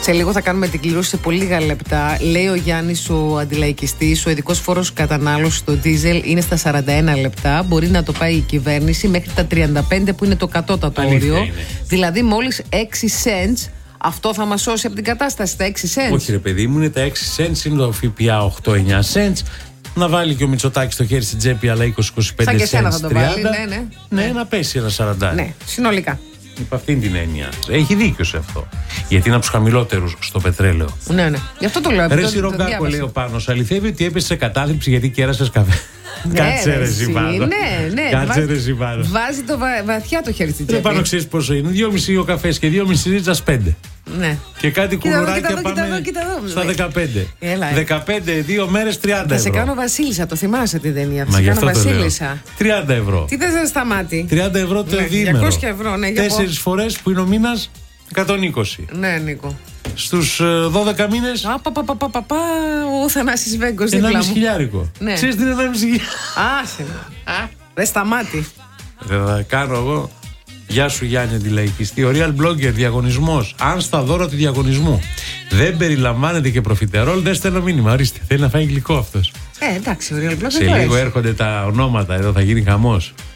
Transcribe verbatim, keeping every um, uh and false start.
Σε λίγο θα κάνουμε την κλήρωση σε πολύ λίγα λεπτά. Λέει ο Γιάννης, ο αντιλαϊκιστής, ο ειδικός φόρος κατανάλωσης στο ντίζελ είναι στα σαράντα ένα λεπτά. Μπορεί να το πάει η κυβέρνηση μέχρι τα τριάντα πέντε που είναι το κατώτατο όριο. Δηλαδή μόλις έξι cents. Αυτό θα μας σώσει από την κατάσταση, τα έξι cents. Όχι ρε παιδί μου, είναι τα έξι cents, είναι το ΦΠΑ οκτώ εννιά cents. Να βάλει και ο Μητσοτάκης το χέρι στην τσέπη, αλλά είκοσι με είκοσι πέντε cents. Σαν και εσένα θα το βάλει, ναι, ναι. Ναι, ναι, να πέσει ένα σαράντα. Ναι, συνολικά. Υπ' αυτήν την έννοια. Έχει δίκιο σε αυτό. Γιατί είναι από τους χαμηλότερους στο πετρέλαιο. Ναι, ναι. Γι' αυτό το λέω. Ρε Σιρογκάκο, λέει ο Πάνος, αληθεύει ότι έπεσε σε κατάθλιψη γιατί κέρασες καφέ. Ναι, Κάτσε ρε Ζιβάνο. Ναι, ναι. Κάτσε ρε Ζιβάνο. Βάζει το βα... βαθιά το χέρι στην τσέπη. Δεν πάνω ξέρεις πόσο είναι. Δυόμιση ο καφές και δυόμιση ρίτσας πέντε. Ναι. Και κάτι κουλουράκια εδώ, πάμε εδώ, εδώ, στα δεκαπέντε. Έλα, δεκαπέντε, δύο μέρες τριάντα ευρώ. Θα σε κάνω Βασίλισσα, το θυμάσαι τη ταινία. Θα Μα σε γι' κάνω αυτό Βασίλισσα. τριάντα ευρώ. Τι θες να σταμάτη. τριάντα ευρώ το ναι, διήμερο. διακόσια ευρώ, ναι. Τέσσερις φορές που είναι ο μήνας εκατόν είκοσι. Ναι, Νίκο. Στους δώδεκα μήνες. Απαπαπαπαπαπα, ο Θανάσης Βέγκος δίπλα μου. Ενάμιση χιλιάρικο. Ναι. Ξέρεις τι είναι ενάμιση χιλιάρικο. Άσε. Δεν σταμάτη. Δεν θα κάνω εγώ. Γεια σου Γιάννη αντιλαϊκιστή. Ο Real Blogger διαγωνισμός. Αν στα δώρα του διαγωνισμού δεν περιλαμβάνεται και προφιτερόλ, δεν στέλνω μήνυμα. Ορίστε, θέλει να φάει γλυκό αυτός. Ε, εντάξει, ο Real Blogger. Σε λίγο έρχονται τα ονόματα εδώ, θα γίνει χαμός.